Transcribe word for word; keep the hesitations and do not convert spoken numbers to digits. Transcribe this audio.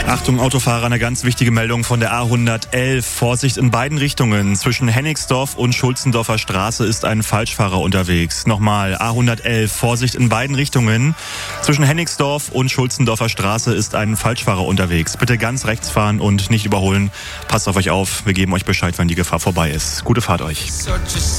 Achtung Autofahrer, eine ganz wichtige Meldung von der A hundertelf. Vorsicht in beiden Richtungen. Zwischen Hennigsdorf und Schulzendorfer Straße ist ein Falschfahrer unterwegs. Nochmal, A hundertelf, Vorsicht in beiden Richtungen. Zwischen Hennigsdorf und Schulzendorfer Straße ist ein Falschfahrer unterwegs. Bitte ganz rechts fahren und nicht überholen. Passt auf euch auf, wir geben euch Bescheid, wenn die Gefahr vorbei ist. Gute Fahrt euch.